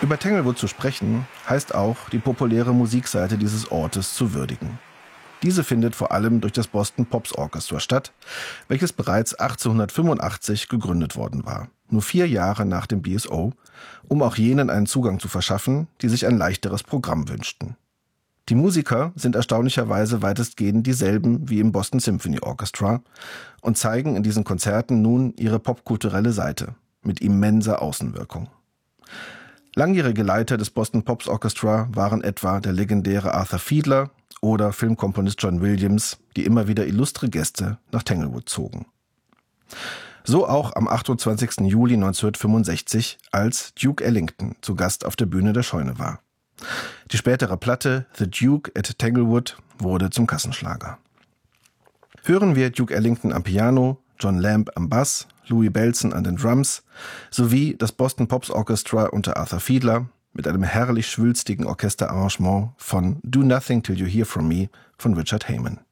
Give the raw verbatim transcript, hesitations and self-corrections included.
Über Tanglewood zu sprechen, heißt auch, die populäre Musikseite dieses Ortes zu würdigen. Diese findet vor allem durch das Boston Pops Orchestra statt, welches bereits achtzehnhundertfünfundachtzig gegründet worden war, nur vier Jahre nach dem B S O, um auch jenen einen Zugang zu verschaffen, die sich ein leichteres Programm wünschten. Die Musiker sind erstaunlicherweise weitestgehend dieselben wie im Boston Symphony Orchestra und zeigen in diesen Konzerten nun ihre popkulturelle Seite mit immenser Außenwirkung. Langjährige Leiter des Boston Pops Orchestra waren etwa der legendäre Arthur Fiedler oder Filmkomponist John Williams, die immer wieder illustre Gäste nach Tanglewood zogen. So auch am achtundzwanzigsten Juli neunzehnhundertfünfundsechzig, als Duke Ellington zu Gast auf der Bühne der Scheune war. Die spätere Platte The Duke at Tanglewood wurde zum Kassenschlager. Hören wir Duke Ellington am Piano, John Lamb am Bass, Louis Bellson an den Drums sowie das Boston Pops Orchestra unter Arthur Fiedler mit einem herrlich schwülstigen Orchesterarrangement von Do Nothing Till You Hear From Me von Richard Heyman.